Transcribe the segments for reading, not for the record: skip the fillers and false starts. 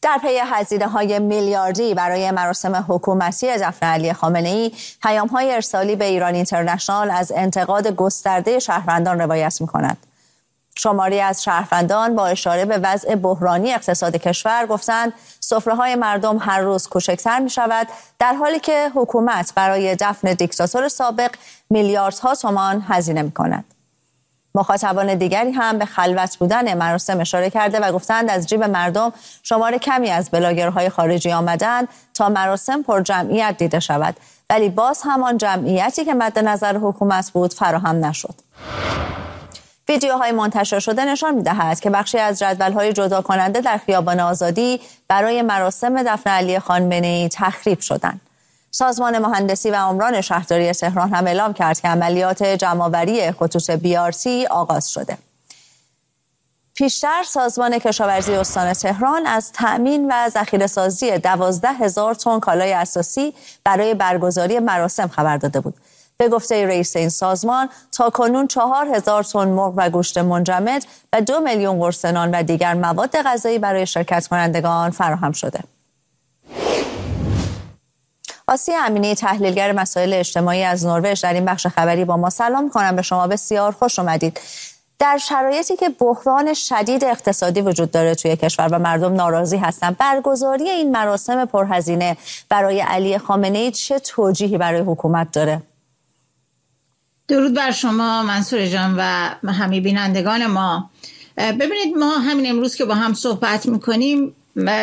در پی هزینه‌های میلیاردی برای مراسم حکومتی دفن علی خامنه‌ای، پیام‌های ارسالی به ایران اینترنشنال از انتقاد گسترده شهروندان روایت می‌کند. شماری از شهروندان با اشاره به وضع بحرانی اقتصاد کشور گفتند سفره‌های مردم هر روز کوچکتر می‌شود، در حالی که حکومت برای دفن دیکتاتور سابق میلیاردها تومان هزینه می‌کند. مخاطبان دیگری هم به خلوت بودن مراسم اشاره کرده و گفتند از جیب مردم شمار کمی از بلاگرهای خارجی آمدند تا مراسم پر جمعیت دیده شود، ولی باز همان جمعیتی که مد نظر حکومت بود فراهم نشد. ویدیوهای منتشر شده نشان می‌دهد که بخشی از جدول‌های جدا کننده در خیابان آزادی برای مراسم دفن علی خامنه‌ای تخریب شدند. سازمان مهندسی و عمران شهرداری تهران هم اعلام کرد که عملیات جمع‌آوری خطوط BRT آغاز شده. پیشتر سازمان کشاورزی استان تهران از تأمین و ذخیره‌سازی 12,000 تن کالای اساسی برای برگزاری مراسم خبر داده بود. به گفته رئیس این سازمان تاکنون 4,000 تن مرغ و گوشت منجمد و 2 میلیون قرص نان و دیگر مواد غذایی برای شرکت کنندگان فراهم شده. آسیه امینی، تحلیلگر مسائل اجتماعی از نروژ، در این بخش خبری با ما. سلام می‌کنم به شما، بسیار خوش اومدید. در شرایطی که بحران شدید اقتصادی وجود داره توی کشور و مردم ناراضی هستن، برگزاری این مراسم پرهزینه برای علی خامنه‌ای چه توجیهی برای حکومت داره؟ درود بر شما منصور جان و همه بینندگان ما. ببینید، ما همین امروز که با هم صحبت میکنیم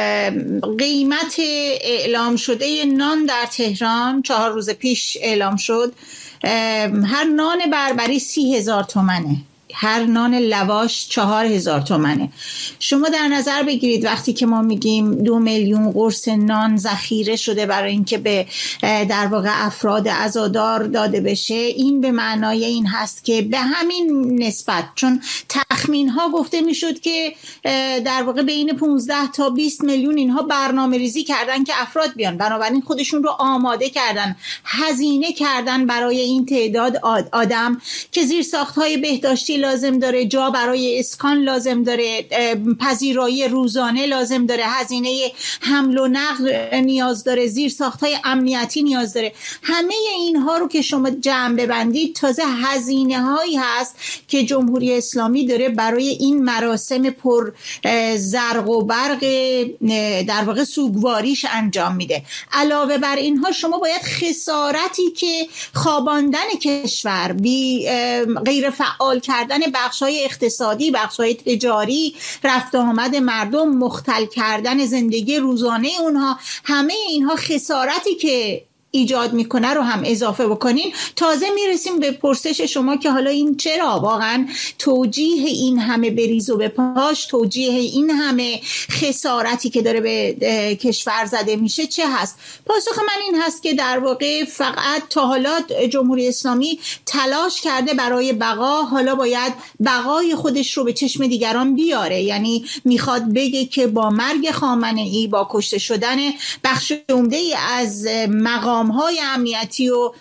قیمت اعلام شده نان در تهران 4 روز پیش اعلام شد. هر نان بربری 30,000 تومنه، هر نان لواش 4,000 تومنه. شما در نظر بگیرید وقتی که ما میگیم 2 میلیون قرص نان ذخیره شده برای اینکه به در واقع افراد عزادار داده بشه، این به معنای این هست که به همین نسبت، چون تخمین ها گفته میشد که در واقع بین 15 تا 20 میلیون اینها برنامه ریزی کردن که افراد بیان، بنابراین خودشون رو آماده کردن، هزینه کردن برای این تعداد آدم که زیرساخت های بهداشتی لازم داره، جا برای اسکان لازم داره، پذیرایی روزانه لازم داره، هزینه حمل و نقل نیاز داره، زیرساخت‌های امنیتی نیاز داره. همه اینها رو که شما جمع ببندید تازه هزینه‌هایی هست که جمهوری اسلامی داره برای این مراسم پر زرق و برق در واقع سوگواریش انجام میده. علاوه بر اینها شما باید خسارتی که خواباندن کشور، غیر فعال کردن بخش‌های اقتصادی، بخش‌های تجاری، رفت آمد مردم، مختل کردن زندگی روزانه اونها، همه اینها خسارتی که ایجاد میکنه رو هم اضافه بکنین. تازه میرسیم به پرسش شما که حالا این چرا واقعا توجیه این همه بریز و بپاش، توجیه این همه خسارتی که داره به کشور زده میشه چه هست؟ پاسخ من این هست که در واقع فقط تا حالا جمهوری اسلامی تلاش کرده برای بقا، حالا باید بقای خودش رو به چشم دیگران بیاره. یعنی میخواد بگه که با مرگ خامنه‌ای، با کشته شدن بخش عمده‌ای از مقام‌های امنیتی و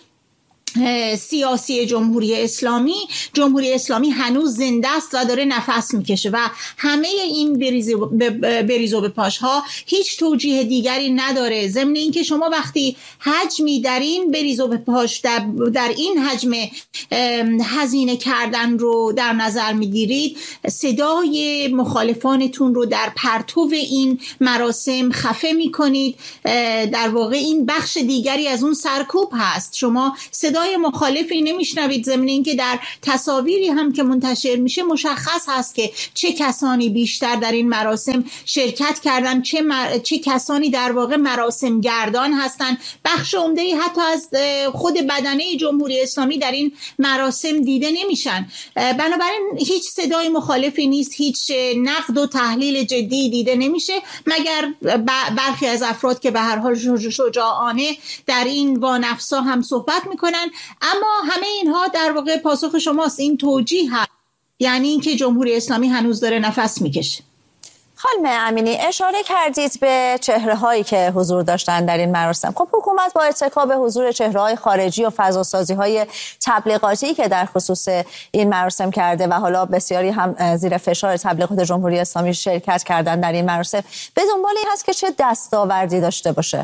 سیاسی جمهوری اسلامی هنوز زنده است و داره نفس میکشه و همه این بریز و بپاش ها هیچ توجیه دیگری نداره، ضمن اینکه شما وقتی حجمی در این بریز و بپاش در این حجم هزینه کردن رو در نظر میگیرید، صدای مخالفانتون رو در پرتو این مراسم خفه میکنید. در واقع این بخش دیگری از اون سرکوب هست. شما صدای مخالفی نمیشنوید، ضمن اینکه در تصاویری هم که منتشر میشه مشخص هست که چه کسانی بیشتر در این مراسم شرکت کردن، چه کسانی در واقع مراسم گردان هستن. بخش عمده‌ای حتی از خود بدنه جمهوری اسلامی در این مراسم دیده نمیشن. بنابراین هیچ صدای مخالفی نیست، هیچ نقد و تحلیل جدی دیده نمیشه، مگر برخی از افراد که به هر حال شجاعانه در این وانفسا هم صحبت میکنن. اما همه اینها در واقع پاسخ شماست، این توجیه هست، یعنی اینکه جمهوری اسلامی هنوز داره نفس میکشه. خانم امینی، اشاره کردید به چهره‌هایی که حضور داشتن در این مراسم. خب حکومت با اتکا به حضور چهره‌های خارجی و فضاسازی‌های تبلیغاتی که در خصوص این مراسم کرده و حالا بسیاری هم زیر فشار تبلیغات جمهوری اسلامی شرکت کردن در این مراسم، به دنبال این هست که چه دستاوردی داشته باشه؟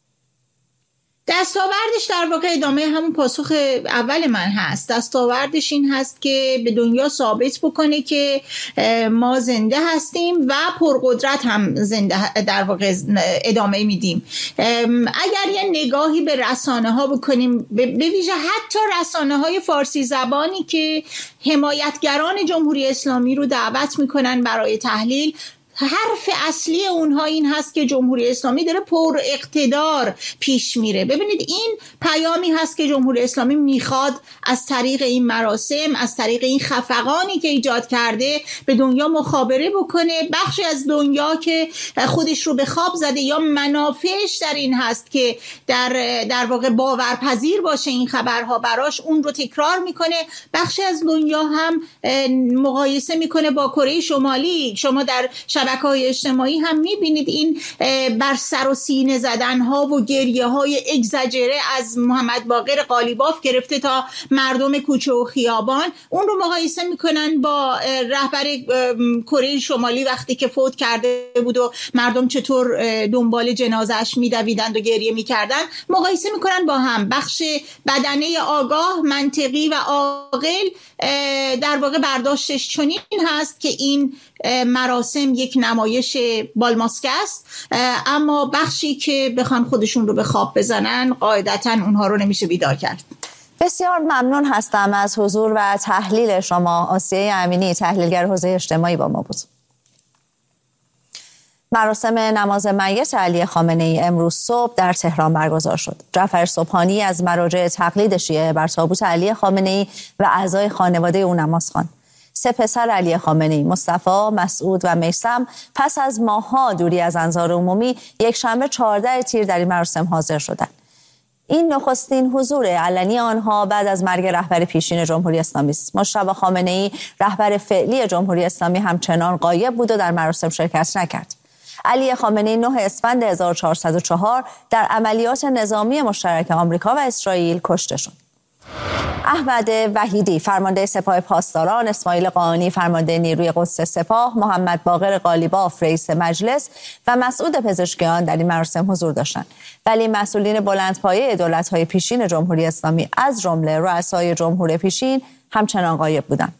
دستاوردش در واقع ادامه همون پاسخ اول من هست. دستاوردش این هست که به دنیا ثابت بکنه که ما زنده هستیم و پرقدرت هم زنده در واقع ادامه میدیم. اگر یه نگاهی به رسانه ها بکنیم، به ویژه حتی رسانه های فارسی زبانی که حمایتگران جمهوری اسلامی رو دعوت میکنن برای تحلیل، حرف اصلی اونها این هست که جمهوری اسلامی داره پر اقتدار پیش میره. ببینید این پیامی هست که جمهوری اسلامی میخواد از طریق این مراسم، از طریق این خفقانی که ایجاد کرده به دنیا مخابره بکنه. بخشی از دنیا که خودش رو به خواب زده یا منافعش در این هست که در واقع باورپذیر باشه این خبرها براش، اون رو تکرار میکنه. بخشی از دنیا هم مقایسه میکنه با کره شمالی. شما در شبکه‌های اجتماعی هم می‌بینید این بر سر و سینه زدن‌ها و گریه‌های اگزاجره از محمد باقر قالیباف گرفته تا مردم کوچه و خیابان، اون رو مقایسه می‌کنن با رهبر کره شمالی وقتی که فوت کرده بود و مردم چطور دنبال جنازه‌اش می‌دویدند و گریه می‌کردند، مقایسه می‌کنن با هم. بخش بدنه آگاه، منطقی و عاقل در واقع برداشتش چنین هست که این مراسم یک نمایش بالماسک است، اما بخشی که بخوان خودشون رو به خواب بزنن قاعدتاً اونها رو نمیشه بیدار کرد. بسیار ممنون هستم از حضور و تحلیل شما. آسیه امینی، تحلیلگر حوزه اجتماعی، با ما بود. مراسم نماز میت علی خامنه ای امروز صبح در تهران برگزار شد. جعفر سبحانی از مراجع تقلید شیعه بر تابوت علی خامنه ای و اعضای خانواده او نماز خواند. سه پسر علی خامنه ای، مصطفی، مسعود و میثم، پس از ماه‌ها دوری از انظار عمومی یکشنبه 14 تیر در این مراسم حاضر شدند. این نخستین حضور علنی آنها بعد از مرگ رهبر پیشین جمهوری اسلامی است. مجتبی خامنه ای، رهبر فعلی جمهوری اسلامی، همچنان غایب بود و در مراسم شرکت نکرد. علی خامنه ای 9 اسفند 1404 در عملیات نظامی مشترک آمریکا و اسرائیل کشته شد. احمد وحیدی، فرمانده سپاه پاسداران، اسماعیل قاآنی، فرمانده نیروی قدس سپاه، محمد باقر قالیباف، رئیس مجلس و مسعود پزشکیان در این مراسم حضور داشتند. ولی مسئولین بلندپایه دولت‌های پیشین جمهوری اسلامی از جمله رؤسای جمهور پیشین همچنان غایب بودند.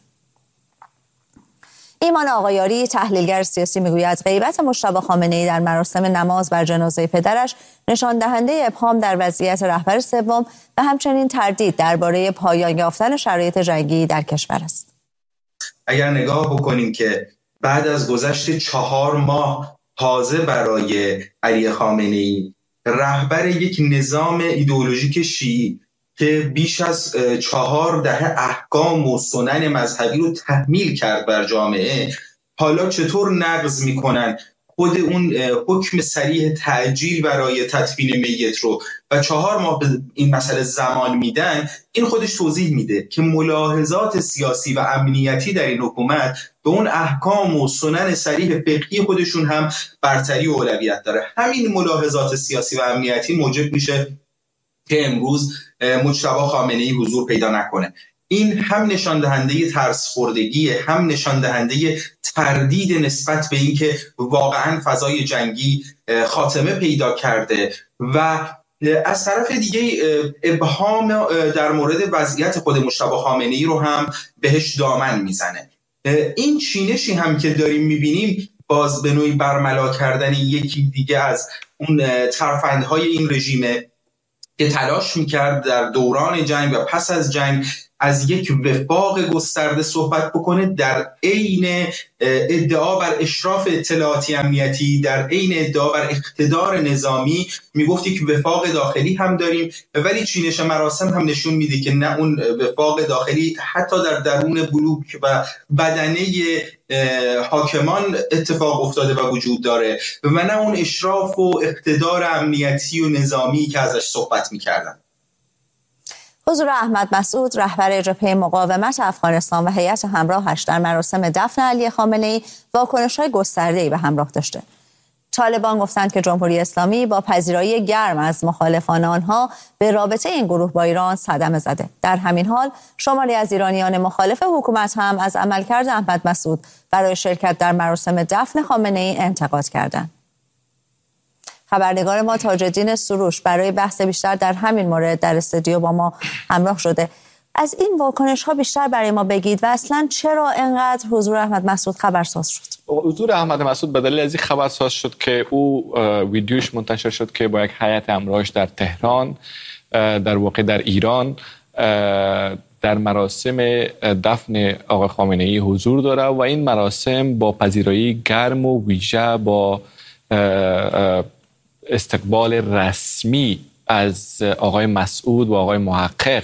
ایمان آقایاری، تحلیلگر سیاسی، میگوید غیبت مجتبی خامنه‌ای در مراسم نماز بر جنازه پدرش نشان دهنده ابهام در وضعیت رهبر سوم و همچنین تردید درباره پایان یافتن شرایط جنگی در کشور است. اگر نگاه بکنیم که بعد از گذشت 4 ماه تازه برای علی خامنه‌ای، رهبر یک نظام ایدئولوژیک شیعی که بیش از 4 دهه احکام و سنن مذهبی رو تحمیل کرد بر جامعه، حالا چطور نقض میکنن خود اون حکم صریح تعجیل برای تدفین میت رو و 4 ماه به این مسئله زمان میدن. این خودش توضیح میده که ملاحظات سیاسی و امنیتی در این حکومت به اون احکام و سنن صریح فقهی خودشون هم برتری و اولویت داره. همین ملاحظات سیاسی و امنیتی موجب میشه که امروز مجتبی خامنه‌ای حضور پیدا نکنه. این هم نشان دهنده ترس خوردگی، هم نشان دهنده تردید نسبت به اینکه واقعا فضای جنگی خاتمه پیدا کرده و از طرف دیگه ابهام در مورد وضعیت خود مجتبی خامنه‌ای رو هم بهش دامن میزنه. این چینشی هم که داریم میبینیم باز به نوعی برملا کردن یکی دیگه از اون ترفندهای این رژیمه که تلاش میکرد در دوران جنگ و پس از جنگ از یک وفاق گسترده صحبت بکنه، در عین ادعا بر اشراف اطلاعاتی امنیتی، در عین ادعا بر اقتدار نظامی میگفت یک وفاق داخلی هم داریم، ولی چینش مراسم هم نشون میده که نه اون وفاق داخلی حتی در درون بلوک و بدنه حاکمان اتفاق افتاده و وجود داره و نه اون اشراف و اقتدار امنیتی و نظامی که ازش صحبت میکردن. حضور احمد مسعود رهبر جبهه مقاومت افغانستان و هیئت همراهش در مراسم دفن علی خامنه‌ای واکنش‌های گسترده‌ای به همراه داشته. طالبان گفتند که جمهوری اسلامی با پذیرایی گرم از مخالفان آنها به رابطه این گروه با ایران صدمه زده. در همین حال شماری از ایرانیان مخالف حکومت هم از عملکرد احمد مسعود برای شرکت در مراسم دفن خامنه‌ای انتقاد کردند. خبرنگار ما تاج‌الدین سروش برای بحث بیشتر در همین مورد در استودیو با ما همراه شده. از این واکنش‌ها بیشتر برای ما بگید و اصلاً چرا اینقدر حضور احمد مسعود خبرساز شد؟ حضور احمد مسعود به دلیل از این خبرساز شد که او ویدیوش منتشر شد که با یک هیئت همراهش در تهران، در واقع در ایران، در مراسم دفن آقای خامنه‌ای حضور داره و این مراسم با پذیرایی گرم و ویژه با استقبال رسمی از آقای مسعود و آقای محقق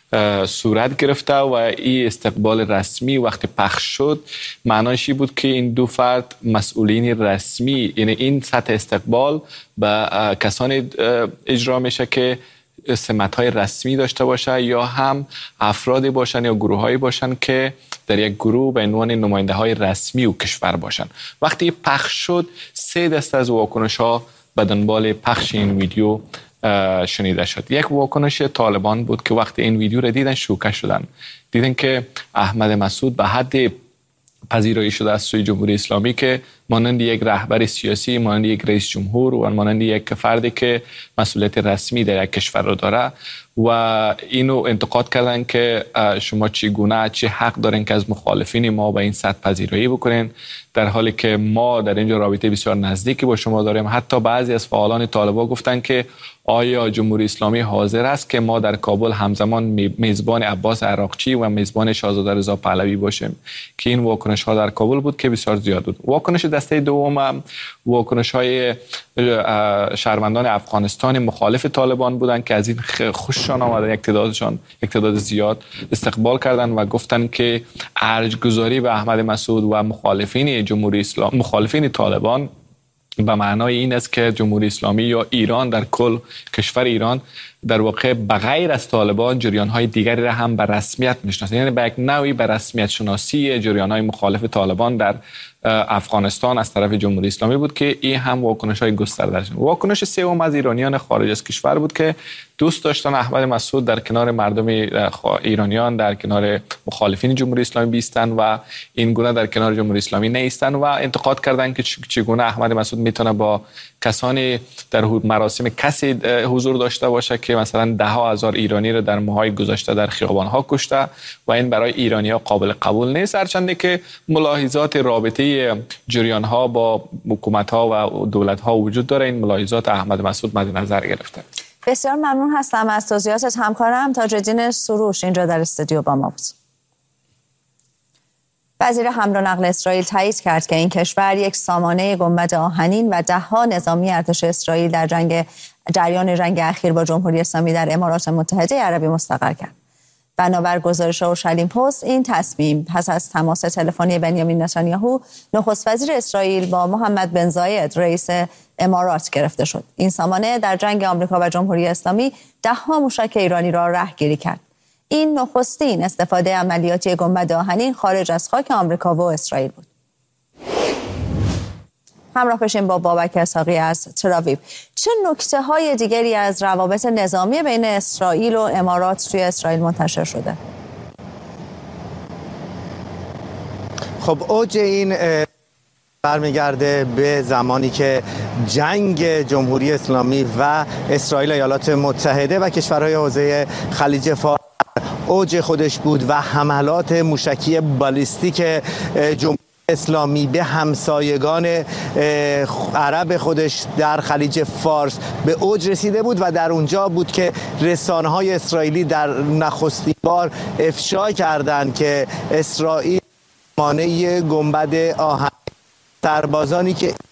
صورت گرفته و این استقبال رسمی وقتی پخش شد معنایش بود که این دو فرد مسئولین رسمی، یعنی این سطح استقبال به کسانی اجرا میشه که سمت‌های رسمی داشته باشه یا هم افرادی باشن یا گروه‌هایی باشن که در یک گروه به عنوان نماینده‌های رسمی و کشور باشن. وقتی پخش شد 3 دسته از واکنش‌ها به دنبال پخش این ویدیو شنیده شد. یک واکنش طالبان بود که وقتی این ویدیو را دیدن شوکه شدن، دیدن که احمد مسعود به حد پذیرایی شده از سوی جمهوری اسلامی که مانند یک رهبر سیاسی، مانند یک رئیس جمهور و مانند یک فردی که مسئولیت رسمی در یک کشور رو داره و اینو انتقاد کردن که شما چگونه چه حق دارین که از مخالفین ما به این سطح پذیرایی بکنین، در حالی که ما در اینجا رابطه بسیار نزدیکی با شما داریم. حتی بعضی از فعالان طالبان گفتن که آیا جمهوری اسلامی حاضر است که ما در کابل همزمان میزبان عباس عراقچی و میزبان شاهزاده رضا پهلوی باشیم، که این واکنش ها در کابل بود که بسیار زیاد بود. واکنش دسته دوم واکنش های شهروندان افغانستان مخالف طالبان بودند که از این خوششان آمده، یک تعداد زیاد استقبال کردند و گفتند که ارجگذاری به احمد مسعود و مخالفین جمهوری اسلامی، مخالفین طالبان، به معنای این است که جمهوری اسلامی یا ایران در کل کشور ایران در واقع بغیر از طالبان جریان‌های دیگری را هم به رسمیت میشناسه، یعنی به یک نوعی به رسمیت شناسی جریان‌های مخالف طالبان در افغانستان از طرف جمهوری اسلامی بود که این هم واکنش‌های گسترده شد. واکنش سوم از ایرانیان خارج از کشور بود که دوست داشتن احمد مسعود در کنار مردم ایرانیان، در کنار مخالفین جمهوری اسلامی بیستن و این گونه در کنار جمهوری اسلامی نیستن و انتقاد کردند که چگونه احمد مسعود میتونه با کسانی در مراسم کسی حضور داشته باشه که مثلا 10,000 ایرانی رو در ماهای گذشته در خیابان‌ها کشته و این برای ایرانی‌ها قابل قبول نیست، هرچند که ملاحظات رابطه جریان‌ها با حکومت‌ها و دولت‌ها وجود داره. این ملاحظات احمد مسعود مد نظر گرفته. بسیار ممنون هستم از توضیحاتت. همکارم تاج‌الدین سروش اینجا در استودیو با ما بود. وزیر حمل و نقل اسرائیل تایید کرد که این کشور یک سامانه گنبد آهنین و 10 نظامی ارتش اسرائیل در جریان جنگ اخیر با جمهوری اسلامی در امارات متحده عربی مستقر کرد. بنابر گزارش اورشلیم پست، این تصمیم پس از تماس تلفنی بنیامین نتانیاهو نخست وزیر اسرائیل با محمد بن زاید رئیس امارات گرفته شد. این سامانه در جنگ آمریکا و جمهوری اسلامی 10 موشک ایرانی را رهگیری کرد. این نخستین استفاده عملیاتی گنبد آهنین خارج از خاک آمریکا و اسرائیل بود. همراه بشیم با بابک اسحاقی از تل‌آویو. چه نکته‌های دیگری از روابط نظامی بین اسرائیل و امارات توی اسرائیل منتشر شده؟ خب اوج این برمیگرده به زمانی که جنگ جمهوری اسلامی و اسرائیل ایالات متحده و کشورهای حوزه خلیج فارس اوج خودش بود و حملات موشکی بالیستیک جمهوری اسلامی به همسایگان عرب خودش در خلیج فارس به اوج رسیده بود و در اونجا بود که رسانه‌های اسرائیلی در نخستین بار افشا کردند که اسرائیل سامانه گنبد آهن سربازانی که